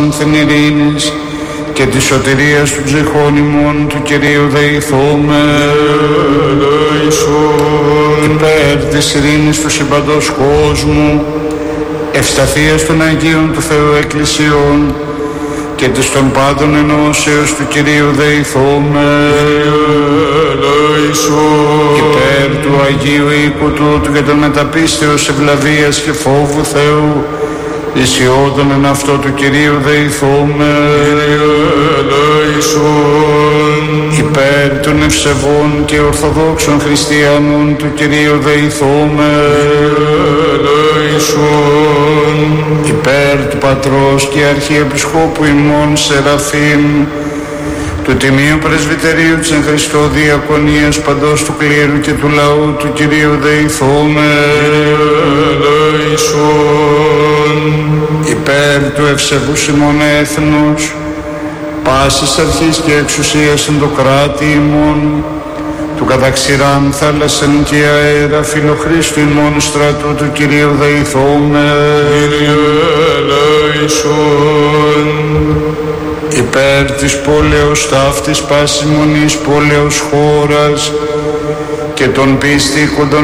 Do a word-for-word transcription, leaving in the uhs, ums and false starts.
άνθεν ειρήνης και της σωτηρίας του ψυχών ημών του Κυρίου δεηθούμε. Υπέρ της ειρήνης του συμπαντός κόσμου, ευσταθίας των Αγίων του Θεού Εκκλησιών και της των πάντων ενώσεως του Κυρίου δεηθούμε. Υπέρ του Αγίου οίκου τούτου και των μεταπίστεως ευλαβίας και φόβου Θεού, ισιόδον εν αυτό του Κυρίου δεηθούμε. Υπέρ των ευσεβών και ορθοδόξων χριστιανών του Κυρίου δεηθούμε. Υπέρ του Πατρός και Αρχιεπισκόπου ημών Σεραφείμ, του Τιμίου Πρεσβυτερίου της εν Χριστώ Διακονίας παντός του κλήρου και του λαού του Κυρίου δεηθούμε. Υπέρ του ευσεβούς ημών έθνους, πάσης αρχής και εξουσίας εν το κράτη ημών, του καταξηράν θάλασσεν και αέρα φιλοχρίστου ημών στρατού του Κυρίου δεηθούμε. Υπέρ της πόλεως ταύτης πάσης μονής πόλεως χώρας και των πίστικων